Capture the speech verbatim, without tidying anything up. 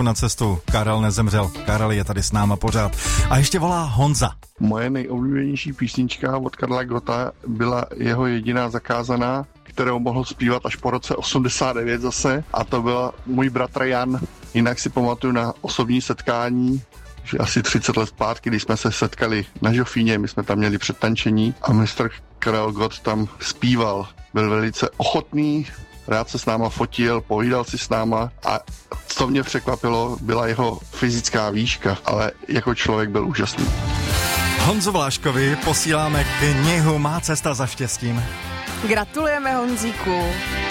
na cestu. Karel nezemřel. Karel je tady s náma pořád. A ještě volá Honza. Moje nejoblíbenější písnička od Karla Gotta byla jeho jediná zakázaná, kterou mohl zpívat až po roce osmdesát devět zase, a to byl Můj bratr Jan. Jinak si pamatuju na osobní setkání, že asi třicet let zpátky, když jsme se setkali na Žofíně, my jsme tam měli předtančení a mistr Karel Gott tam zpíval. Byl velice ochotný, rád se s náma fotil, povídal si s náma a co mě překvapilo, byla jeho fyzická výška, ale jako člověk byl úžasný. Honzu Vláškovi posíláme knihu Má cesta za štěstím. Gratulujeme, Honzíku.